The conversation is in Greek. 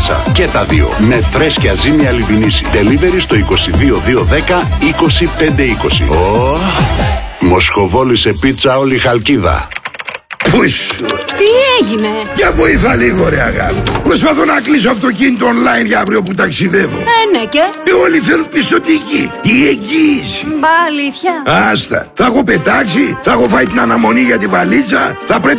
πίτσα. Και τα δύο με φρέσκια ζύμη αλιβινίση. Delivery στο 22210 2520. Μοσχοβόλησε πίτσα όλη η Χαλκίδα. Πούσου. Τι έγινε? Για βοήθα λίγο ρε αγάπη. Προσπαθώ να κλείσω αυτοκίνητο online για αύριο που ταξιδεύω. Ναι και? Όλοι θέλουν πιστωτική. Η εγγύηση. Μπα, αλήθεια? Άστα. Θα έχω πετάξει, θα έχω φάει την αναμονή για τη βαλίτσα. Θα πρέπει